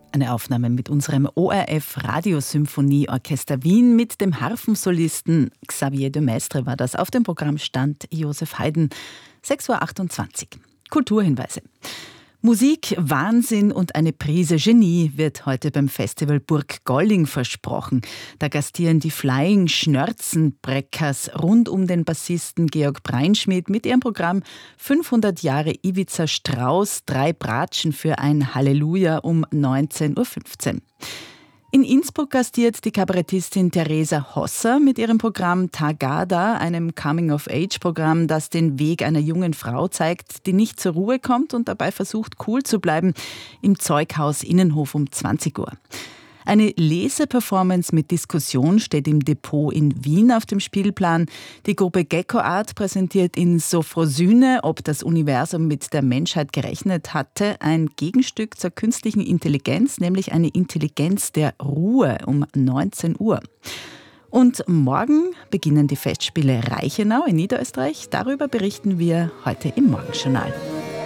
Eine Aufnahme mit unserem ORF Radiosymphonieorchester Wien mit dem Harfensolisten Xavier de Maistre war das. Auf dem Programm stand Josef Haydn, 6.28 Uhr. Kulturhinweise. Musik, Wahnsinn und eine Prise Genie wird heute beim Festival Burg Golling versprochen. Da gastieren die Flying Schnörzenbreckers rund um den Bassisten Georg Breinschmidt mit ihrem Programm 500 Jahre Ivica Strauß, 3 Bratschen für ein Halleluja um 19.15 Uhr. In Innsbruck gastiert die Kabarettistin Theresa Hosser mit ihrem Programm Tagada, einem Coming-of-Age-Programm, das den Weg einer jungen Frau zeigt, die nicht zur Ruhe kommt und dabei versucht, cool zu bleiben, im Zeughaus Innenhof um 20 Uhr. Eine Leseperformance mit Diskussion steht im Depot in Wien auf dem Spielplan. Die Gruppe Gecko Art präsentiert in Sophrosyne, ob das Universum mit der Menschheit gerechnet hatte, ein Gegenstück zur künstlichen Intelligenz, nämlich eine Intelligenz der Ruhe um 19 Uhr. Und morgen beginnen die Festspiele Reichenau in Niederösterreich. Darüber berichten wir heute im Morgenjournal.